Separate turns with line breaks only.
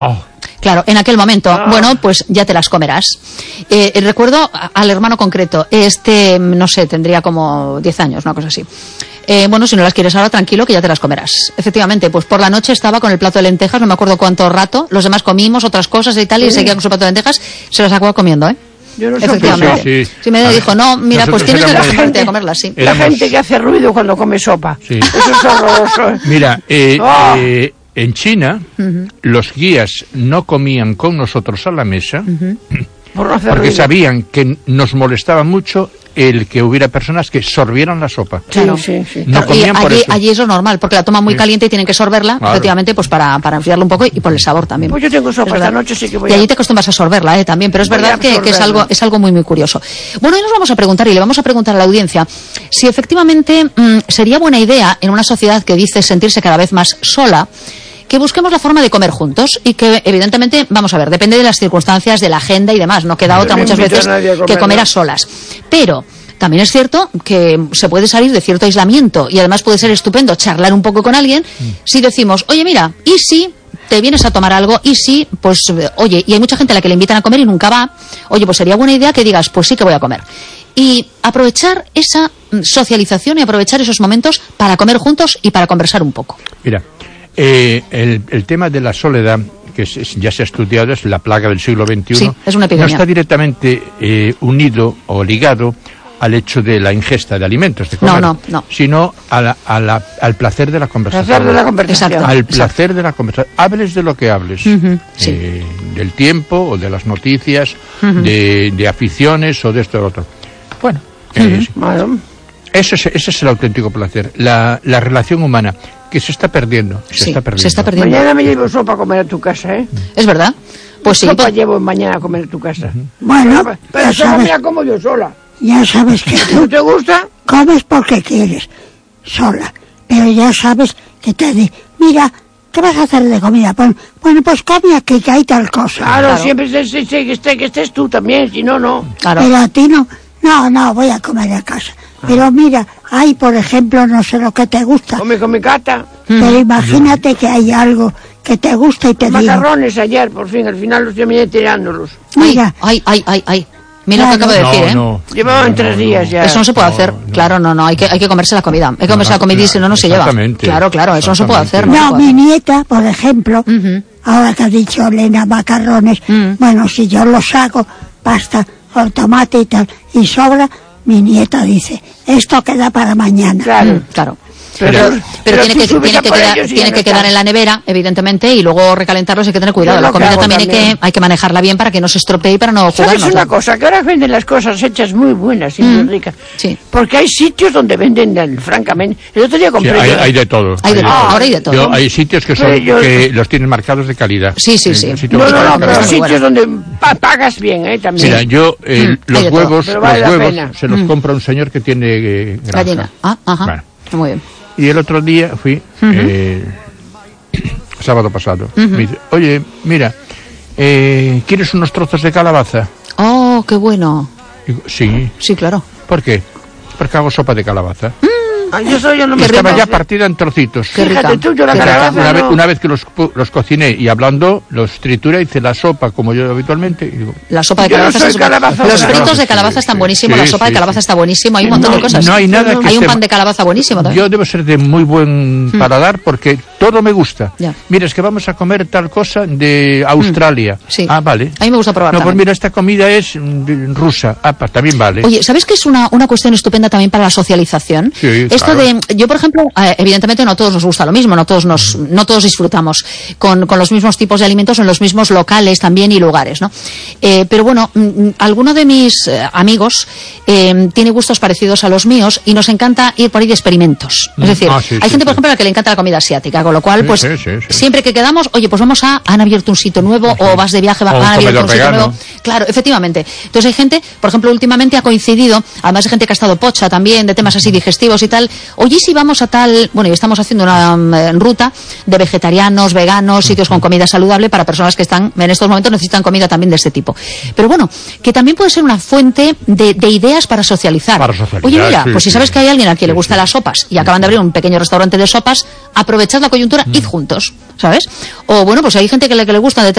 Oh.
Claro, en aquel momento, bueno, pues ya te las comerás. Recuerdo al hermano concreto, no sé, tendría como 10 años, una cosa así. Bueno, si no las quieres ahora, tranquilo, que ya te las comerás. Efectivamente, pues por la noche estaba con el plato de lentejas, no me acuerdo cuánto rato, los demás comimos otras cosas y tal, y seguía con su plato de lentejas, se las acababa comiendo, ¿eh?
Yo no sé.
Efectivamente. Sí, me dijo, no, mira, pues tienes que dejarte de comerlas, sí.
La gente que hace ruido cuando come sopa.
Sí.
Eso es horroroso.
Mira, en China, los guías no comían con nosotros a la mesa porque sabían que nos molestaba mucho el que hubiera personas que sorbieran la sopa.
Claro.
Sí.
No comían por eso.
Allí eso es normal, porque la toman muy caliente y tienen que sorberla, claro. Efectivamente, pues para enfriarla un poco y por el sabor también.
Pues yo tengo sopa esta noche, sí que voy a...
Y allí te acostumbras a sorberla, también, pero es verdad que es algo muy, muy curioso. Bueno, hoy nos vamos a preguntar, y le vamos a preguntar a la audiencia, si efectivamente sería buena idea en una sociedad que dice sentirse cada vez más sola, que busquemos la forma de comer juntos y que, evidentemente, vamos a ver, depende de las circunstancias, de la agenda y demás, no queda otra muchas veces que comer a solas. Pero también es cierto que se puede salir de cierto aislamiento y además puede ser estupendo charlar un poco con alguien si decimos, oye, mira, ¿y si te vienes a tomar algo? Y si, pues, oye, y hay mucha gente a la que le invitan a comer y nunca va, oye, pues sería buena idea que digas, pues sí que voy a comer. Y aprovechar esa socialización y aprovechar esos momentos para comer juntos y para conversar un poco.
Mira, el tema de la soledad, que ya se ha estudiado, es la plaga del siglo XXI.
Sí, es una epidemia.
No está directamente unido o ligado al hecho de la ingesta de alimentos, de comer,
no.
sino al placer de la conversación.
Exacto.
Al placer de la conversación. Hables de lo que hables. Del tiempo o de las noticias, de aficiones o de esto o lo otro. Bueno, ese es el auténtico placer. La relación humana, que se está perdiendo. Se está perdiendo.
Mañana me llevo sopa a comer a tu casa, ¿eh?
¿Es verdad? Pues sí.
Sopa llevo mañana a comer a tu casa.
Bueno,
pero sopa me la como yo sola.
Ya sabes que
¿No te gusta?
Comes porque quieres, sola. Pero ya sabes que te di, mira, ¿qué vas a hacer de comida? Bueno, pues come aquí, que hay tal cosa.
Claro. Siempre que estés tú también, si no, no.
Claro. Pero a ti no, voy a comer a casa. Pero mira, hay, por ejemplo, no sé lo que te gusta.
Come con mi gata.
Pero imagínate que hay algo que te gusta y te digo.
Macarrones ayer, por fin, al final los terminé tirándolos.
Mira.
Ay. Mira lo que acabo de decir,
no.
Llevaban 3 días ya.
Eso no se puede hacer. Claro, no. Hay que comerse la comida. Hay que comerse la comida y si no se lleva. Claro, eso no se puede hacer.
No, mi nieta, por ejemplo, ahora que ha dicho Elena, macarrones, bueno, si yo los hago, pasta con tomate y tal, y sobra, mi nieta dice, esto queda para mañana.
Claro. Pero tiene que quedar en la nevera, evidentemente, y luego recalentarlos. Hay que tener cuidado. La comida también hay que manejarla bien para que no se estropee y para no jugarnos.
¿Sabes una cosa? Que ahora venden las cosas hechas muy buenas y muy ricas.
Sí.
Porque hay sitios donde venden, francamente. El otro día compré.
Hay de todo.
Ahora hay de todo.
Hay sitios que los tienen marcados de calidad.
Sí.
No, pero sitios donde pagas bien, también.
Mira, yo los huevos se los compra un señor que tiene granja.
Ajá. Muy bien.
Y el otro día fui, sábado pasado, me dice, oye, mira, ¿quieres unos trozos de calabaza?
Oh, qué bueno.
Digo, sí.
Sí, claro.
¿Por qué? Porque hago sopa de calabaza.
Yo no me
estaba ya partida en trocitos.
Fíjate tú, yo la calabaza
una vez que los cociné y hablando, los trituré, hice la sopa como yo habitualmente. Y digo,
la sopa de calabaza los fritos de calabaza están buenísimos, la sopa de calabaza está buenísima, hay un montón de cosas.
No hay nada que
hay un pan de calabaza buenísimo también.
Yo debo ser de muy buen paladar porque todo me gusta. Mira, es que vamos a comer tal cosa de Australia.
Sí.
Ah, vale.
A mí me gusta probar.
No, pues mira, esta comida es rusa. Ah, pues también vale.
Oye, ¿sabes que es una cuestión estupenda también para la socialización?
Sí,
esto de, yo por ejemplo, evidentemente no a todos nos gusta lo mismo, no todos disfrutamos con los mismos tipos de alimentos en los mismos locales también y lugares, ¿no? Pero bueno, alguno de mis amigos tiene gustos parecidos a los míos y nos encanta ir por ahí de experimentos. Es decir, hay gente, por ejemplo, a la que le encanta la comida asiática, con lo cual, pues, siempre que quedamos, oye, pues vamos han abierto un sitio nuevo, o vas de viaje, han abierto un sitio nuevo. Claro, efectivamente. Entonces hay gente, por ejemplo, últimamente ha coincidido, además de gente que ha estado pocha también, de temas así digestivos y tal, oye, si vamos a tal, bueno, y estamos haciendo una ruta de vegetarianos, veganos, sitios con comida saludable para personas que están, en estos momentos necesitan comida también de este tipo. Pero bueno, que también puede ser una fuente de ideas para socializar. Oye, mira, pues si sabes que hay alguien al que le gustan las sopas y acaban de abrir un pequeño restaurante de sopas, aprovechad la coyuntura, id juntos, ¿sabes? O bueno, pues hay gente que le gusta